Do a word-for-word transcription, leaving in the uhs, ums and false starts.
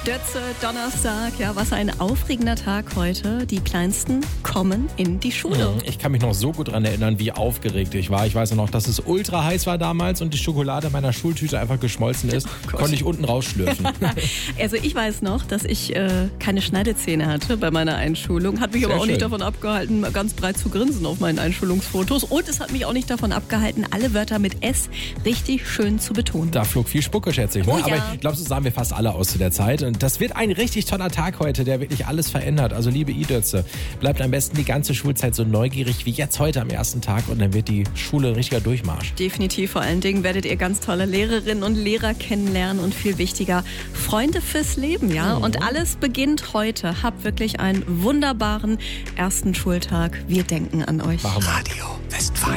Dötze, Donnerstag, ja, was ein aufregender Tag heute. Die Kleinsten kommen in die Schule. Ich kann mich noch so gut daran erinnern, wie aufgeregt ich war. Ich weiß noch, dass es ultra heiß war damals und die Schokolade meiner Schultüte einfach geschmolzen ist. Oh Konnte ich unten rausschlürfen. Also ich weiß noch, dass ich äh, keine Schneidezähne hatte bei meiner Einschulung. Hat mich Sehr aber auch schön. nicht davon abgehalten, ganz breit zu grinsen auf meinen Einschulungsfotos. Und es hat mich auch nicht davon abgehalten, alle Wörter mit S richtig schön zu betonen. Da flog viel Spucke, schätze ich. Ne? Oh ja. Aber ich glaube, so sahen wir fast alle aus zu der Zeit. Und das wird ein richtig toller Tag heute, der wirklich alles verändert. Also liebe Idötze, bleibt am besten die ganze Schulzeit so neugierig wie jetzt heute am ersten Tag und dann wird die Schule ein richtiger Durchmarsch. Definitiv, vor allen Dingen werdet ihr ganz tolle Lehrerinnen und Lehrer kennenlernen und viel wichtiger, Freunde fürs Leben, ja. Mhm. Und alles beginnt heute. Habt wirklich einen wunderbaren ersten Schultag. Wir denken an euch. Machen wir. Radio Westfalen.